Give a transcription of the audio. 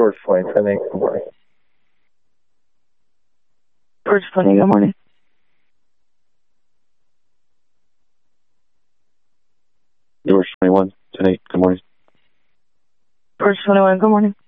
George 20, 10-8, good morning. George 20, good morning. George 21, 10-8, good morning. George 21, good morning.